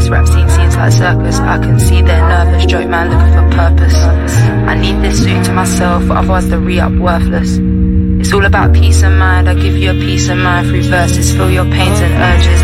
This rap scene seems like circus. I can see they're nervous, joke man looking for purpose. I need this suit to myself, otherwise the re-up worthless. It's all about peace of mind, I give you a peace of mind through verses, feel your pains and urges.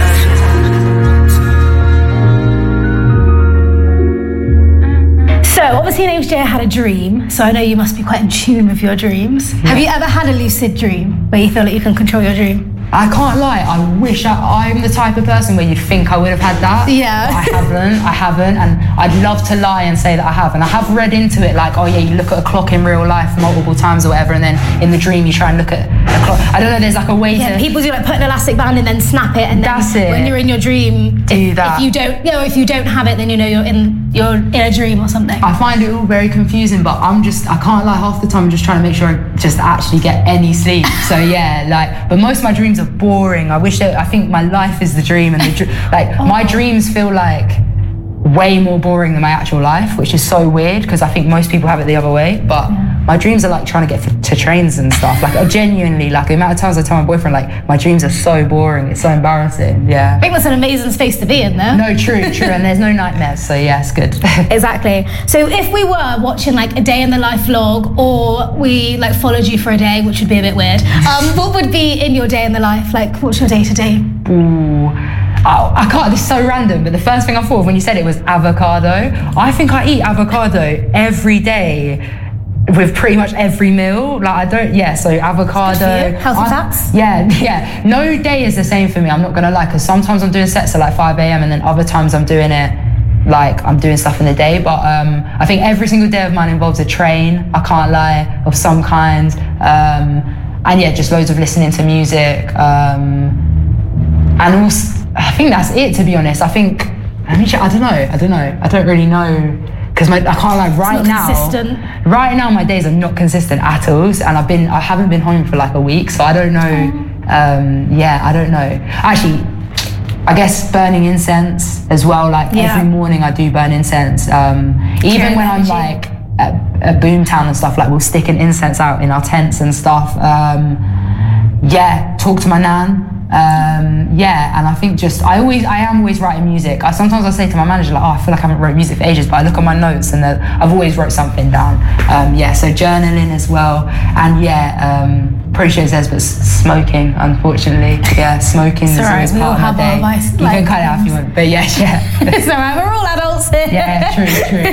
So, obviously Names J had a dream, so I know you must be quite in tune with your dreams. Yeah. Have you ever had a lucid dream where you feel like you can control your dream? I can't lie, I wish I'm the type of person where you'd think I would have had that. Yeah. I haven't, and I'd love to lie and say that I have. And I have read into it like, oh yeah, you look at a clock in real life multiple times or whatever, and then in the dream you try and look at a clock. I don't know, there's like a way to... people do like put an elastic band and then snap it, and then that's it. When you're in your dream, do that. If you don't have it, then you know you're in a dream or something. I find it all very confusing, but I can't lie, half the time I'm just trying to make sure I just actually get any sleep. So yeah, but most of my dreams are boring. I think my life is the dream, and my dreams feel like way more boring than my actual life, which is so weird because I think most people have it the other way. But my dreams are like trying to get to trains and stuff. Like genuinely, like the amount of times I tell my boyfriend, like my dreams are so boring, it's so embarrassing. Yeah. I think that's an amazing space to be in, though. No, true, and there's no nightmares, so yeah, it's good. Exactly. So if we were watching like a day in the life vlog, or we like followed you for a day, which would be a bit weird, what would be in your day in the life? Like, what's your day to day? Ooh. I can't, this is so random, but the first thing I thought of when you said it was avocado. I think I eat avocado every day with pretty much every meal. So avocado. Healthy fats? Yeah. No day is the same for me, I'm not gonna lie, because sometimes I'm doing sets at like 5 a.m. and then other times I'm doing it like I'm doing stuff in the day. But I think every single day of mine involves a train, I can't lie, of some kind. And yeah, just loads of listening to music. And also, I think that's it, to be honest. I don't know. I don't really know, because I can't lie. Right now, my days are not consistent at all, and I haven't been home for like a week, so I don't know. I don't know. Actually, I guess burning incense as well. Like every morning, I do burn incense. Even when I'm like at Boomtown and stuff, like we'll stick an incense out in our tents and stuff. Talk to my nan. And I think I am always writing music. Sometimes I say to my manager, like, I feel like I haven't wrote music for ages, but I look at my notes and I've always wrote something down. So journaling as well. And appreciate Zez, but smoking, unfortunately. Yeah, smoking is always part of my day. You can cut it out if you want, but yeah. It's alright, we're all adults here. Yeah, true.